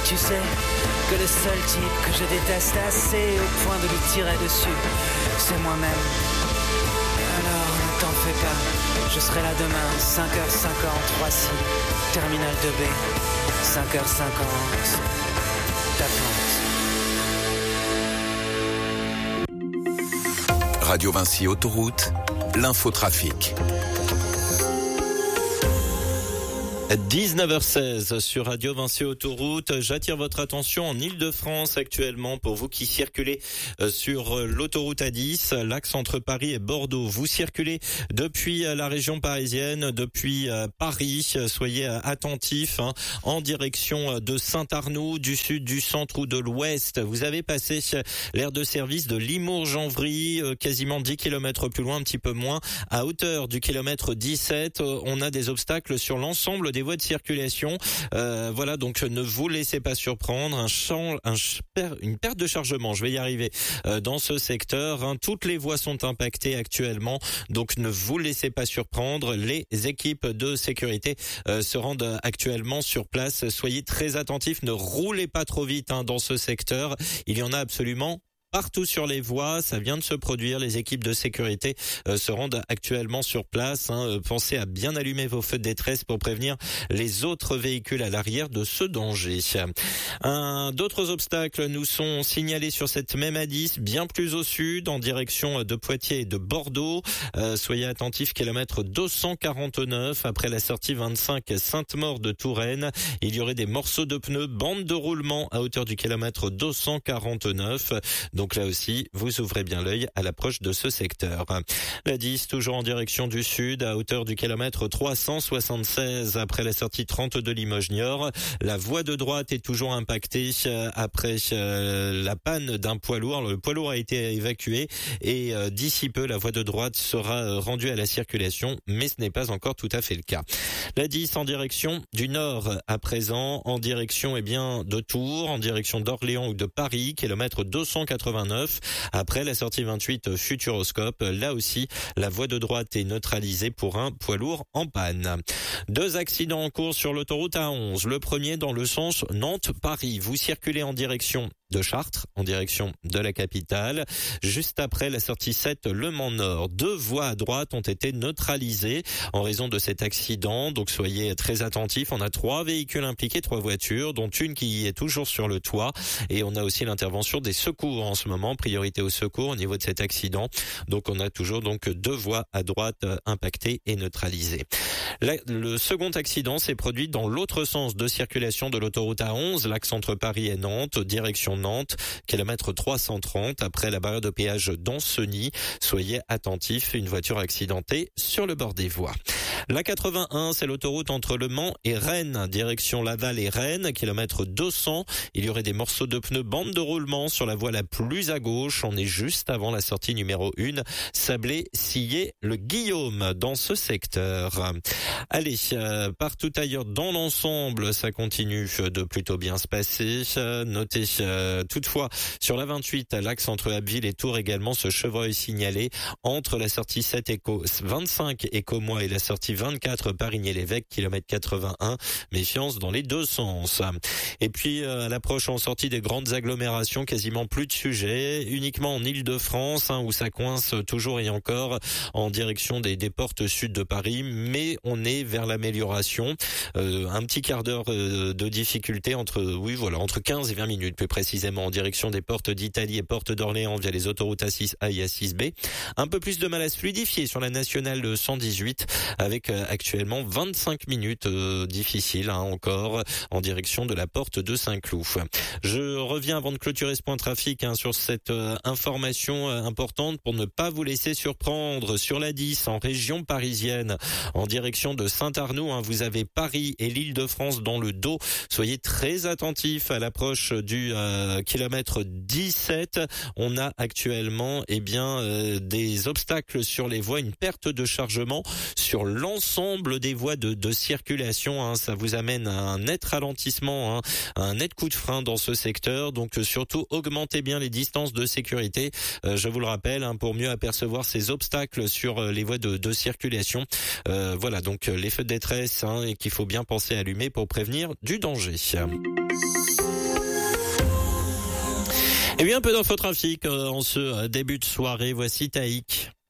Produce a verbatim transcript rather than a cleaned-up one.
tu sais que le seul type que je déteste assez au point de lui tirer dessus, c'est moi-même. Alors ne t'en fais pas, je serai là demain, cinq heures cinquante, Roissy, terminal deux B, cinq heures cinquante, t'attends. Radio Vinci Autoroute, l'infotrafic. dix-neuf heures seize sur Radio Vinci Autoroute. J'attire votre attention en Île-de-France actuellement pour vous qui circulez sur l'autoroute A dix, l'axe entre Paris et Bordeaux. Vous circulez depuis la région parisienne, depuis Paris. Soyez attentifs hein, en direction de Saint-Arnoux, du sud, du centre ou de l'ouest. Vous avez passé l'aire de service de Limours-Janvry, quasiment dix kilomètres plus loin, un petit peu moins, à hauteur du kilomètre dix-sept. On a des obstacles sur l'ensemble des voies de circulation. Euh, voilà, donc ne vous laissez pas surprendre. Un champ, un, une perte de chargement, je vais y arriver, euh, dans ce secteur. Hein. Toutes les voies sont impactées actuellement, donc ne vous laissez pas surprendre. Les équipes de sécurité euh, se rendent actuellement sur place. Soyez très attentifs, ne roulez pas trop vite hein, dans ce secteur. Il y en a absolument partout sur les voies, ça vient de se produire. Les équipes de sécurité euh, se rendent actuellement sur place. Hein. Pensez à bien allumer vos feux de détresse pour prévenir les autres véhicules à l'arrière de ce danger. Un, d'autres obstacles nous sont signalés sur cette même A dix, bien plus au sud, en direction de Poitiers et de Bordeaux. Euh, soyez attentifs, kilomètre deux cent quarante-neuf, après la sortie vingt-cinq Sainte-Maure de Touraine. Il y aurait des morceaux de pneus, bande de roulement à hauteur du kilomètre deux cent quarante-neuf. Donc là aussi, vous ouvrez bien l'œil à l'approche de ce secteur. La dix, toujours en direction du sud, à hauteur du kilomètre trois cent soixante-seize, après la sortie trente de Limoges-Niort. La voie de droite est toujours impactée après la panne d'un poids lourd. Le poids lourd a été évacué et d'ici peu, la voie de droite sera rendue à la circulation, mais ce n'est pas encore tout à fait le cas. La dix en direction du nord à présent, en direction eh bien de Tours, en direction d'Orléans ou de Paris, kilomètre deux cent quatre-vingt-neuf. Après la sortie vingt-huit Futuroscope, là aussi, la voie de droite est neutralisée pour un poids lourd en panne. Deux accidents en cours sur l'autoroute A onze. Le premier dans le sens Nantes-Paris. Vous circulez en direction de Chartres, en direction de la capitale. Juste après la sortie sept, Le Mans Nord. Deux voies à droite ont été neutralisées en raison de cet accident. Donc soyez très attentifs. On a trois véhicules impliqués, trois voitures, dont une qui est toujours sur le toit. Et on a aussi l'intervention des secours en ce moment. Priorité aux secours au niveau de cet accident. Donc on a toujours donc deux voies à droite impactées et neutralisées. La, le second accident s'est produit dans l'autre sens de circulation de l'autoroute A onze, l'axe entre Paris et Nantes, direction Nantes, kilomètre trois cent trente, après la barrière de péage d'Ancenis. Soyez attentifs, une voiture accidentée sur le bord des voies. La quatre-vingt-un, c'est l'autoroute entre Le Mans et Rennes, direction Laval et Rennes, kilomètre deux cents. Il y aurait des morceaux de pneus, bande de roulement sur la voie la plus à gauche. On est juste avant la sortie numéro un, Sablé, Sillé, le Guillaume, dans ce secteur. Allez, euh, partout ailleurs dans l'ensemble, ça continue de plutôt bien se passer. Euh, notez euh, toutefois sur la vingt-huit, l'axe entre Abbeville et Tours également, ce chevreuil signalé entre la sortie sept Éco, vingt-cinq Écomois et la sortie vingt-quatre Parigné-l'Évêque, kilomètre quatre-vingt-un. Méfiance dans les deux sens. Et puis euh, à l'approche en sortie des grandes agglomérations, quasiment plus de sujets, uniquement en Île-de-France hein, où ça coince toujours et encore en direction des, des portes sud de Paris, mais on est vers l'amélioration. Euh, un petit quart d'heure euh, de difficulté entre, oui voilà, entre quinze et vingt minutes plus précisément en direction des portes d'Italie et portes d'Orléans via les autoroutes A six A et A six B. Un peu plus de mal à se fluidifier sur la nationale cent dix-huit avec euh, actuellement vingt-cinq minutes euh, difficiles hein, encore en direction de la porte de Saint-Cloud. Je reviens avant de clôturer ce point trafic hein, sur cette euh, information euh, importante pour ne pas vous laisser surprendre sur la dix en région parisienne en direction de Saint-Arnoux. Hein, vous avez Paris et l'Île-de-France dans le dos. Soyez très attentifs à l'approche du euh, kilomètre dix-sept. On a actuellement eh bien euh, des obstacles sur les voies, une perte de chargement sur l'ensemble des voies de, de circulation. Hein. Ça vous amène à un net ralentissement, hein, un net coup de frein dans ce secteur. Donc euh, surtout augmentez bien les distances de sécurité. Euh, je vous le rappelle, hein, pour mieux apercevoir ces obstacles sur euh, les voies de, de circulation. Euh, voilà donc euh, les feux de détresse hein, et qu'il faut bien penser à allumer pour prévenir du danger. Eh bien, un peu d'infotrafic en ce début de soirée. Voici Taïk.